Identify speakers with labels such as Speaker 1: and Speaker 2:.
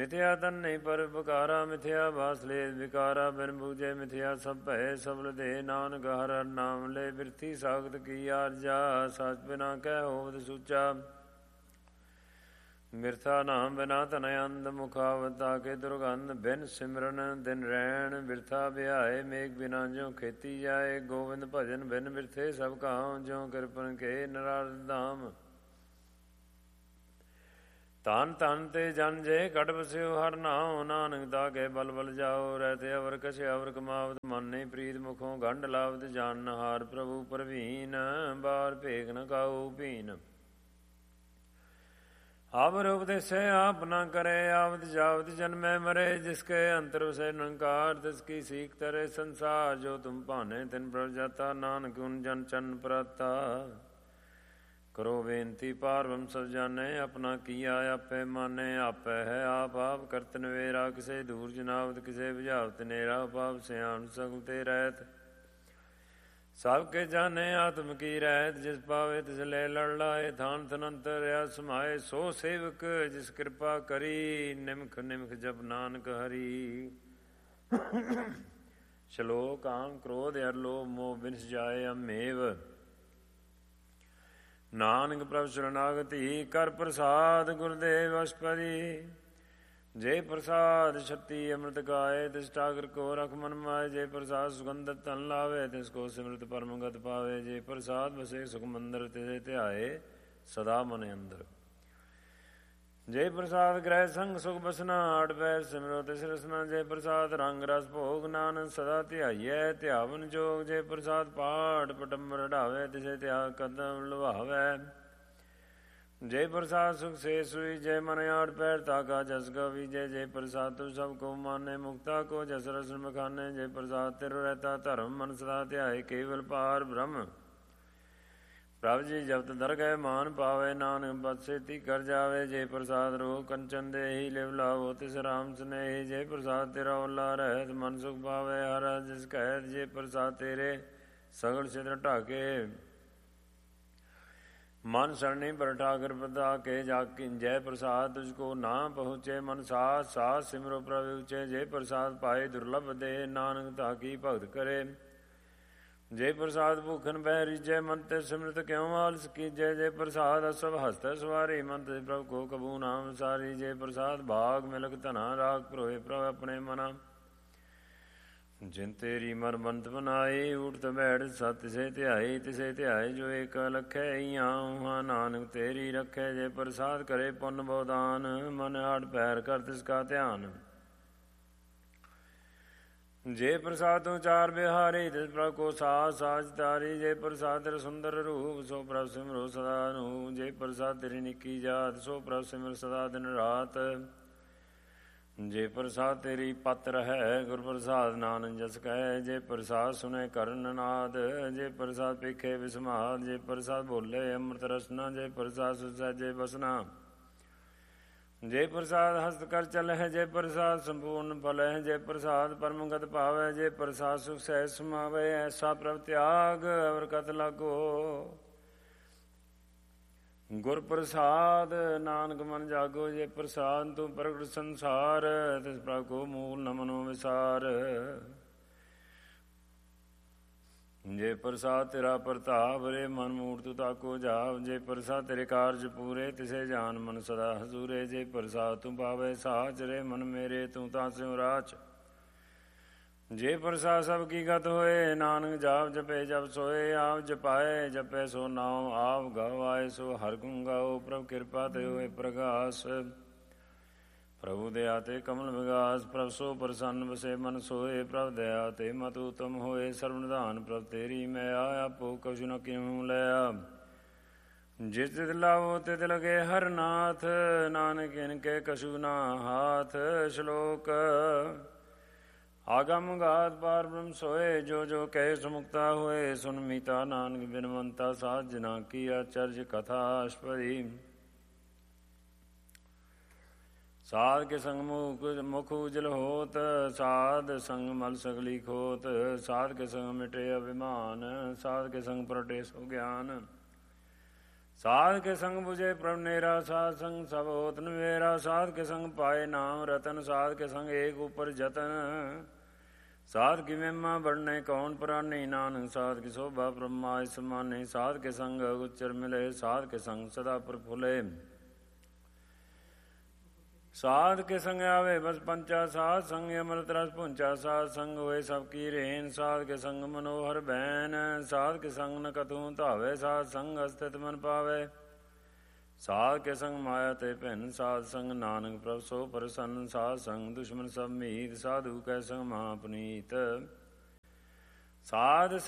Speaker 1: ਮਿਥਿਆ ਤਨ ਨਹੀਂ ਪਰ ਬਕਾਰਾ, ਮਿਥਿਆ ਬਾਸਲੇ ਵਿਕਾਰਾ, ਬਿਨ ਬੂਝੇ ਮਿਥਿਆ ਸਭ ਭੈ, ਸਬਲ ਦੇ ਨਾਨਕ ਹਰ ਹਰ ਨਾਮ ਲੈ, ਬਿਰਥੀ ਸਾਖਤ ਕੀ ਆਰਜਾ, ਸਚ ਬਿਨਾ ਕਹਿ ਹੋਵਤ ਸੂਚਾ। ਮਿਰਥਾ ਨਾਮ ਬਿਨਾ ਤਨ ਅੰਧ, ਮੁਖਾਵਤਾ ਕੇ ਦੁਰਗੰਧ, ਬਿਨ ਸਿਮਰਨ ਦਿਨ ਰੈਣ, ਬਿਰਥਾ ਵਿਆਏ ਮੇਘ ਬਿਨਾ ਜਿਉ ਖੇਤੀ ਜਾਏ, ਗੋਵਿੰਦ ਭਜਨ ਬਿਨ ਬਿਰਥੇ ਸਭ ਕਹਾਉ, ਜਿਉ ਕਿਰਪਨ ਕੇ ਨਰਾਰਦ ਧਾਮ। ਧਨ ਧਨ ਤੇ ਜਨ ਜੇ ਕਟ ਬਸਿਓ ਹਰ ਨਾਉ, ਨਾਨਕ ਦਾਗੇ ਬਲ ਬਲ ਜਾਓ, ਰਹਿਤੇ ਅਵਰ ਕਛੇ ਅਵਰ ਕਮਾਵਤ, ਮਨ ਨਹੀਂ ਪ੍ਰੀਤ ਮੁਖੋਂ ਗੰਢ ਲਾਵਤ, ਜਾਨ ਹਾਰ ਪ੍ਰਭੂ ਪ੍ਰਵੀਨ, ਬਾਰ ਭੇਖ ਨ ਕਾਉ ਭੀਨ। ਆਵਰ ਉਪਦੇਸੇ ਆਪ ਨਾ ਕਰੇ, ਆਵਤ ਜਾਵਤ ਜਨਮੈ ਮਰੇ, ਜਿਸਕੇ ਅੰਤਰ ਵਸੈ ਨਿਰੰਕਾਰ, ਤਿਸ ਕੀ ਸੀਖ ਤਰੇ ਸੰਸਾਰ, ਜੋ ਤੁਮ ਭਾਨੇ ਤਿਨ ਪ੍ਰਭ ਜਾਤਾ, ਨਾਨਕ ਉਨ ਜਨ ਚਰਨ ਪ੍ਰਾਤਾ। ਕਰੋ ਬੇਨਤੀ ਪਾਰ ਬ੍ਰਹਮ ਸਭ ਜਾਣੇ, ਆਪਣਾ ਕੀਆ ਆਪੇ ਮਾਨੇ, ਆਪੇ ਹੈ ਆਪ ਆਪ ਕਰਤ ਨਵੇਰਾ, ਕਿਸੇ ਦੂਰ ਜਨਾਵਤ ਕਿਸੇ ਬੁਝਾਵਤ ਨੇਰਾ, ਪਾਪ ਸਿਆਣ ਸਗਲ ਤੇ ਰਹਿਤ, ਸਭ ਕੇ ਜਾਣੇ ਆਤਮ ਕੀ ਰਹਿਤ, ਜਿਸ ਪਾਵੇ ਤਿਸ ਲੈ ਲੜ ਲਾਏ, ਥਾਨ ਥਨੰਤਰ ਰਿਆ ਸਮਾਏ, ਸੋ ਸੇਵਕ ਜਿਸ ਕਿਰਪਾ ਕਰੀ, ਨਿਮਖ ਨਿਮਖ ਜਪ ਨਾਨਕ ਹਰੀ। ਸ਼ਲੋਕ ਕਾਮ ਕ੍ਰੋਧ ਅਰ ਲੋਭ ਮੋਹ ਬਿਨਸ ਜਾਏ ਅਮੇਵ, ਨਾਨਕ ਪ੍ਰਭ ਸ਼ਰਨਾਗਤੀ ਕਰ ਪ੍ਰਸਾਦ, ਗੁਰਦੇਵ ਅਸ਼ਪਦੀ। ਜੇ ਪ੍ਰਸਾਦ ਛੱਤੀ ਅੰਮ੍ਰਿਤ ਗਾਏ, ਤਿਸ ਠਾਕੁਰ ਕੋ ਰਖ ਮਨ ਮਾਏ, ਜੇ ਪ੍ਰਸਾਦ ਸੁਗੰਧਤ ਤਨ ਲਾਵੇ, ਤਿਸ ਕੋ ਸਿਮਰਤ ਪਰਮਗਤ ਪਾਵੇ, ਜੇ ਪ੍ਰਸਾਦ ਬਸੇ ਸੁਖ ਮੰਦਰ, ਤਿਸੇ ਧਿਆਏ ਸਦਾ ਮਨ ਅੰਦਰ। ਜੇ ਪ੍ਰਸਾਦ ਗ੍ਰਹਿ ਸੰਗ ਸੁਖ ਬਸਨਾ, ਆਠ ਪੈਰ ਸਿਮਰੋ ਤਿਸ ਰਸਨਾ, ਜੇ ਪ੍ਰਸਾਦ ਰੰਗ ਰਸ ਭੋਗ, ਨਾਨਕ ਸਦਾ ਧਿਆਈਐ ਧਿਆਵਨ ਜੋਗ, ਜੇ ਪ੍ਰਸਾਦ ਪਾਠ ਪਟੰਬਰ ਢਾਵੇ, ਤਿਸੇ ਧਿਆ ਕਦਮ ਲੁਭਾਵੈ। ਜੇ ਪ੍ਰਸਾਦ ਸੁਖ ਸੇ ਸੁਈ, ਜੇ ਮਨ ਆਠ ਪੈਰ ਤਾਕਾ ਜਸ ਗਵੀਜੈ, ਜੇ ਪ੍ਰਸਾਦ ਤੁ ਸਭ ਕੋ ਮਾਨੇ, ਮੁਕਤਾ ਕੋ ਜਸ ਰਸਨ ਮਖਾਨੇ, ਜੇ ਪ੍ਰਸਾਦ ਤਿਰ ਰਹਿਤਾ ਧਰਮ, ਮਨ ਸਦਾ ਧਿਆਏ ਕੇਵਲ ਪਾਰ ਬ੍ਰਹਮ। ਪ੍ਰਭ ਜੀ ਜਪਤ ਦਰਗਹਿ ਮਾਨ ਪਾਵੇ, ਨਾਨਕ ਬਦ ਸੇਤੀ ਕਰ ਜਾਵੇ, ਜੇ ਪ੍ਰਸਾਦ ਰੋ ਕੰਚਨ ਦੇਹੀ, ਲਿਵ ਲਾਵੋ ਤਿਸ ਰਾਮ ਸਨੇਹੀ, ਜੇ ਪ੍ਰਸਾਦ ਤੇਰਾ ਓਲਾ ਰਹਿਤ, ਮਨ ਸੁਖ ਪਾਵੇ ਹਰ ਜਿਸ ਕਹਿਤ, ਜੇ ਪ੍ਰਸਾਦ ਤੇਰੇ ਸਗਲ ਛਿਦਰ ਢਾਕੇ, ਮਨ ਸਰਣੀ ਪਰ ਠਾਕਰ ਪਤਾ ਕੇ ਜਾਕੀ, ਜੈ ਪ੍ਰਸਾਦ ਤੁਝ ਕੋ ਨਾ ਪਹੁੰਚੇ, ਮਨ ਸਾਥ ਸਾਥ ਸਿਮਰੋ ਪ੍ਰਭ ਉਚੇ, ਜੇ ਪ੍ਰਸਾਦ ਪਾਏ ਦੁਰਲਭ ਦੇ, ਨਾਨਕ ਤਾਕੀ ਭਗਤ ਕਰੇ। ਜੇ ਪ੍ਰਸਾਦ ਭੂਖਨ ਬਹਿ ਰੀਜੈ, ਮਨ ਤੇ ਸਿਮਰਤ ਕਿਉ ਆਲਸ ਕੀਜੈ, ਜੇ ਪ੍ਰਸਾਦ ਅਸਭ ਹਸਤੈ ਸਵਾਰੀ, ਮਨ ਤੇ ਪ੍ਰਭ ਕੋ ਕਬੂ ਨਾਮ ਸਾਰੀ, ਜੇ ਪ੍ਰਸਾਦ ਭਾਗ ਮਿਲਕ ਧਨਾ, ਰਾਗ ਪ੍ਰੋਏ ਪ੍ਰਭ ਆਪਣੇ ਮਨਾ। ਜਿਨ ਤੇਰੀ ਮਨ ਬੰਤ ਬਨਾਈ, ਊਠਤ ਬੈਠ ਸਤ ਤਿਸੇ ਧਿਆਈ, ਤਿਸੇ ਧਿਆਏ ਜੋ ਏਕ ਲਖੈ, ਇਹਾਂ ਨਾਨਕ ਤੇਰੀ ਰਖੈ, ਜੇ ਪ੍ਰਸਾਦ ਕਰੇ ਪੁੰਨ ਬਉਦਾਨ, ਮਨ ਆਠ ਪੈਰ ਕਰ ਤਿਸ ਕਾ ਧਿਆਨ। ਜੇ ਪ੍ਰਸਾਦ ਤੋਂ ਚਾਰ ਬਿਹਾਰੀ, ਤਿਸ ਪ੍ਰਭ ਕੋ ਸਾਜ ਸਾਜ ਤਾਰੀ, ਜੇ ਪ੍ਰਸਾਦ ਤੇਰਾ ਸੁੰਦਰ ਰੂਪ, ਸੋ ਪ੍ਰਭ ਸਿਮਰੋ ਸਦਾ ਨੂੰ, ਜੇ ਪ੍ਰਸਾਦ ਤੇਰੀ ਨਿੱਕੀ ਜਾਤ, ਸੋ ਪ੍ਰਭ ਸਿਮਰ ਸਦਾ ਦਿਨ ਰਾਤ। ਜੇ ਪ੍ਰਸਾਦ ਤੇਰੀ ਪਤ ਰਹੈ, ਗੁਰ ਪ੍ਰਸਾਦ ਨਾਨਕ ਜਸ ਕਹਿ, ਜੇ ਪ੍ਰਸਾਦ ਸੁਨੇ ਕਰਨ ਨਾਦ, ਜੇ ਪ੍ਰਸਾਦ ਪੇਖੇ ਵਿਸਮਾਦ, ਜੇ ਪ੍ਰਸਾਦ ਬੋਲੇ ਅੰਮ੍ਰਿਤ ਰਸਨਾ, ਜੇ ਪ੍ਰਸਾਦ ਸੁਸਹਿਜੇ ਬਸਨਾ। ਜੇ ਪ੍ਰਸਾਦ ਹਸਤ ਕਰ ਚਲਹਿ, ਜੇ ਪ੍ਰਸਾਦ ਸੰਪੂਰਨ ਫਲਹਿ, ਜੇ ਪ੍ਰਸਾਦ ਪਰਮਗਤ ਭਾਵੈ, ਜੇ ਪ੍ਰਸਾਦ ਸੁਖ ਸਹਿਜ ਸਮਾਵੈ, ਐਸਾ ਪ੍ਰਭ ਤਿਆਗ ਅਵਰ ਕਤ ਲਾਗੋ। ਗੁਰ ਪ੍ਰਸਾਦ ਨਾਨਕ ਮਨ ਜਾਗੋ, ਜੇ ਪ੍ਰਸਾਦ ਤੂੰ ਪ੍ਰਗਟ ਸੰਸਾਰ, ਤਿਸ ਪ੍ਰਭ ਕੋ ਮੂਲ ਨ ਮਨੋ ਵਿਸਾਰ। ਜੇ ਪ੍ਰਸਾਦ ਤੇਰਾ ਪ੍ਰਤਾਪ, ਰੇ ਮਨ ਮੂਰਤਿ ਤਾਕੋ ਜਾਵ, ਜੇ ਪ੍ਰਸਾਦ ਤੇਰੇ ਕਾਰਜ ਪੂਰੇ, ਤਿਸੇ ਜਾਨ ਮਨ ਸਦਾ ਹਜ਼ੂਰੇ, ਜੇ ਪ੍ਰਸਾਦ ਤੂੰ ਪਾਵੇ ਸਾਚ, ਰੇ ਮਨ ਮੇਰੇ ਤੂੰ ਤਾਂ ਸਿਉ ਰਾਚ। ਜੇ ਪ੍ਰਸਾਦ ਸਭ ਕੀ ਗਤ ਹੋਏ, ਨਾਨਕ ਜਾਪ ਜਪੇ ਜਪ ਸੋਏ, ਆਪ ਜਪਾਏ ਜਪੇ ਸੋ ਨਾਉ, ਆਪ ਗਵਾਏ ਸੋ ਹਰਿ ਗੁਣ ਗਾਓ, ਪ੍ਰਭ ਕਿਰਪਾ ਤੇ ਹੋਏ ਪ੍ਰਗਾਸ। ਪ੍ਰਭੂ ਦਇਆ ਤੇ ਕਮਲ ਵਿਗਾਸ, ਪ੍ਰਭ ਸੋ ਪ੍ਰਸੰਨ ਵਸੇ ਮਨ ਸੋਏ, ਪ੍ਰਭ ਦਇਆ ਤੇ ਮਤ ਉਤਮ ਹੋਏ, ਸਰਬ ਨਿਧਾਨ ਪ੍ਰਭ ਤੇਰੀ ਮੈਆ, ਆਪੋ ਕਛੁ ਨ ਕਿਹੂੰ ਲਿਆ। ਜਿਸ ਤਿਤ ਲਾਵੋ ਤਿਤ ਲਗੇ ਹਰ ਨਾਥ, ਨਾਨਕ ਇਨਕੇ ਕਛੂ ਨਾ ਹਾਥ। ਸ਼ਲੋਕ ਆਗਮ ਗਾਤ ਪਾਰ ਬ੍ਰਹਮ ਸੋਏ, ਜੋ ਜੋ ਕਹੇ ਸੁਮੁਕਤਾ ਹੋਏ, ਸੁਨ ਮੀਤਾ ਨਾਨਕ ਬਿਨਵੰਤਾ, ਸਾਧ ਜਨਾ ਕੀ ਆਚਰਜ ਕਥਾ ਅਸ਼ਪਦੀ। ਸਾਧ ਕੇ ਸੰਗ ਮੁਖ ਉਜਲ ਹੋਤ, ਸਾਧ ਸੰਗ ਮਲ ਸਗਲੀ ਖੋਤ, ਸਾਧ ਕੇ ਸੰਗ ਮਿਟੇ ਅਭਿਮਾਨ, ਸਾਧ ਕੇ ਸੰਗ ਪ੍ਰਟੇ ਸੋ ਗਿਆਨ। ਸਾਧ ਕੇ ਸੰਗ 부ਜੇ ਪ੍ਰਭ ਨੇਰਾ, ਸਾਧ ਸੰਗ ਸਭ ਹੋਤ ਨਵੇਰਾ। ਸਾਧ ਕੇ ਸੰਗ ਪਾਏ ਨਾਮ ਰਤਨ, ਸਾਧ ਕੇ ਸੰਗ ਏਕ ਉਪਰ ਜਤਨ। ਸਾਧ ਕੀ ਮਹਿਮਾ ਬੜਨੇ ਕੌਣ ਪ੍ਰਾਨੀ, ਨਾਨਕ ਸਾਧ ਕੀ ਸੋਭਾ ਬ੍ਰਹਮਾ ਸਮਾਨੇ। ਸਾਧ ਕੇ ਸੰਗ ਉਚਰ ਮਿਲੇ, ਸਾਧ ਕੇ ਸੰਗ ਸਦਾ ਪ੍ਰਫੁੱਲੇ। ਸਾਧ ਕੇ ਸੰਗ ਆਵੇ ਬਸ ਪੰਚਾ, ਸਾਧ ਸੰਗ ਅੰਮ੍ਰਿਤ ਰਸ ਪੁੰਚਾ। ਸਾਧ ਸੰਗ ਹੋਏ ਸਭ ਕੀ ਰੇਨ, ਸਾਧ ਕੇ ਸੰਗ ਮਨੋਹਰ ਬੈਨ। ਸਾਧ ਕੇ ਸੰਗ ਨ ਕਤੂ ਧਾਵੇ, ਸਾਧ ਸੰਗ ਅਸਥਿਤ ਮਨ ਪਾਵੇ। ਸਾਧ ਕੇ ਸੰਗ ਮਾਇਆ ਤੇ ਭਿੰਨ, ਸਾਧ ਸੰਗ ਨਾਨਕ ਪ੍ਰਭ ਸੋ ਪ੍ਰਸੰਨ। ਸਾਧ ਸੰਗ ਦੁਸ਼ਮਨ ਸਭ ਮੀਤ, ਸਾਧੂ ਕੈ ਸੰਗ ਮਹਾ ਪੁਨੀਤ। ਸਾਧ